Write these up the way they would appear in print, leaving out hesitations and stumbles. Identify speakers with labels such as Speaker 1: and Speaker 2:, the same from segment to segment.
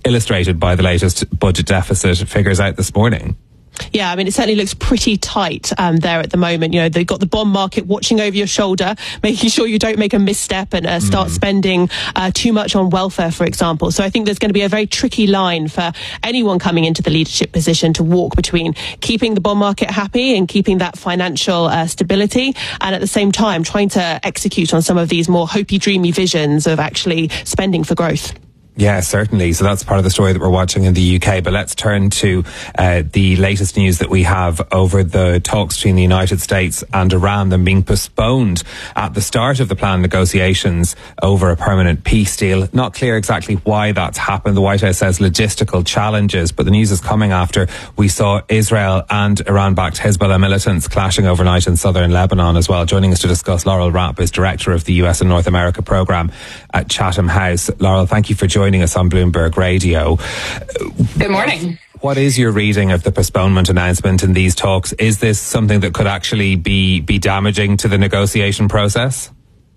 Speaker 1: illustrated by the latest budget deficit figures out this morning.
Speaker 2: Yeah, I mean, it certainly looks pretty tight there at the moment. You know, they've got the bond market watching over your shoulder, making sure you don't make a misstep and start spending too much on welfare, for example. So I think there's going to be a very tricky line for anyone coming into the leadership position to walk between keeping the bond market happy and keeping that financial stability, and at the same time trying to execute on some of these more hopey, dreamy visions of actually spending for growth.
Speaker 1: Yeah, certainly. So that's part of the story that we're watching in the UK. But let's turn to the latest news that we have over the talks between the United States and Iran, them being postponed at the start of the planned negotiations over a permanent peace deal. Not clear exactly why that's happened. The White House says logistical challenges, but the news is coming after we saw Israel and Iran-backed Hezbollah militants clashing overnight in southern Lebanon as well. Joining us to discuss, Laurel Rapp is director of the US and North America programme at Chatham House. Laurel, thank you for joining us on Bloomberg Radio.
Speaker 3: Good morning.
Speaker 1: What is your reading of the postponement announcement in these talks? Is this something that could actually be damaging to the negotiation process?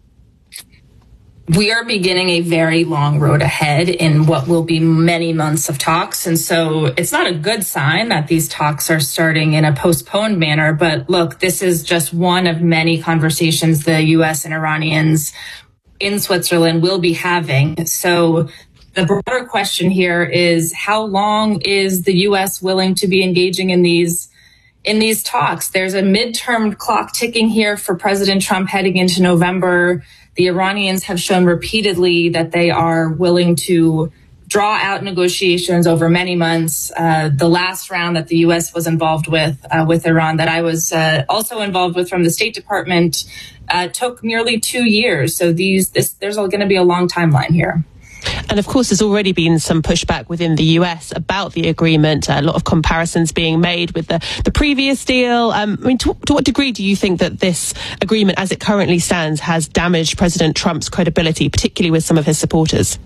Speaker 3: We are beginning a very long road ahead in what will be many months of talks. And so it's not a good sign that these talks are starting in a postponed manner. But look, this is just one of many conversations the U.S. and Iranians in Switzerland will be having. So the broader question here is, how long is the U.S. willing to be engaging in these talks? There's a midterm clock ticking here for President Trump heading into November. The Iranians have shown repeatedly that they are willing to draw out negotiations over many months. The last round that the U.S. was involved with Iran, that I was also involved with from the State Department, took nearly 2 years. So there's going to be a long timeline here.
Speaker 2: And of course, there's already been some pushback within the US about the agreement. A lot of comparisons being made with the previous deal. I mean, to what degree do you think that this agreement, as it currently stands, has damaged President Trump's credibility, particularly with some of his supporters?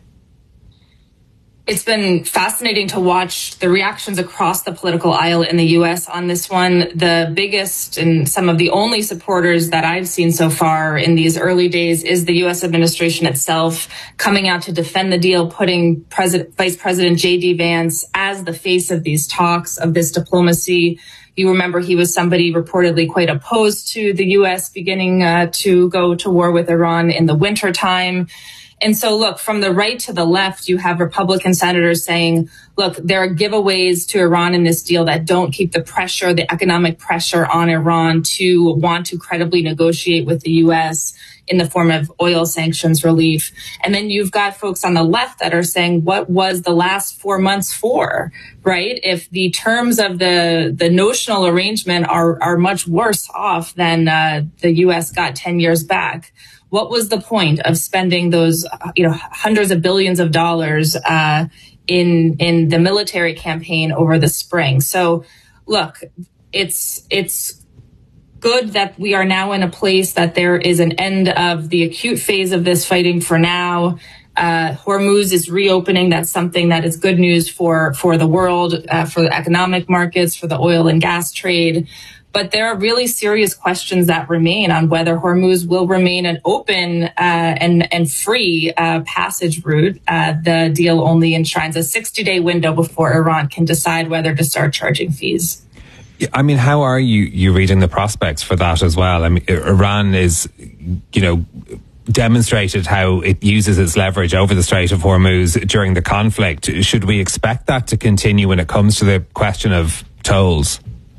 Speaker 3: It's been fascinating to watch the reactions across the political aisle in the U.S. on this one. The biggest and some of the only supporters that I've seen so far in these early days is the U.S. administration itself, coming out to defend the deal, putting Vice President J.D. Vance as the face of these talks, of this diplomacy. You remember he was somebody reportedly quite opposed to the U.S. beginning to go to war with Iran in the wintertime. And so, look, from the right to the left, you have Republican senators saying, look, there are giveaways to Iran in this deal that don't keep the pressure, the economic pressure on Iran to want to credibly negotiate with the U.S. in the form of oil sanctions relief. And then you've got folks on the left that are saying, what was the last 4 months for, right? If the terms of the notional arrangement are much worse off than the U.S. got 10 years back, what was the point of spending those, hundreds of billions of dollars in the military campaign over the spring? So, look, it's good that we are now in a place that there is an end of the acute phase of this fighting for now. Hormuz is reopening. That's something that is good news for the world, for the economic markets, for the oil and gas trade. But there are really serious questions that remain on whether Hormuz will remain an open and free passage route. The deal only enshrines a 60-day window before Iran can decide whether to start charging fees.
Speaker 1: I mean, how are you reading the prospects for that as well? I mean, Iran is, demonstrated how it uses its leverage over the Strait of Hormuz during the conflict. Should we expect that to continue when it comes to the question of tolls?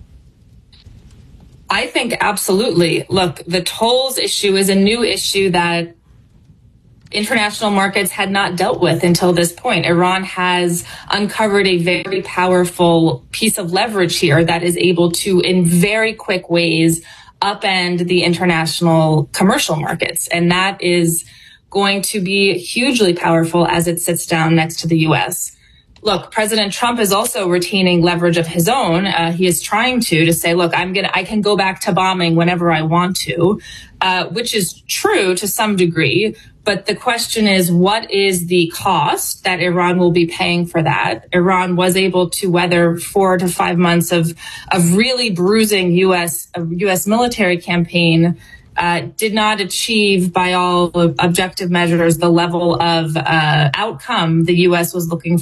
Speaker 3: I think absolutely. Look, the tolls issue is a new issue that international markets had not dealt with until this point. Iran has uncovered a very powerful piece of leverage here that is able to, in very quick ways, upend the international commercial markets. And that is going to be hugely powerful as it sits down next to the U.S. Look, President Trump is also retaining leverage of his own. He is trying to say, look, I can go back to bombing whenever I want to, which is true to some degree. But the question is, what is the cost that Iran will be paying for that? Iran was able to weather 4 to 5 months of really bruising U.S. military campaign, did not achieve by all objective measures the level of outcome the U.S. was looking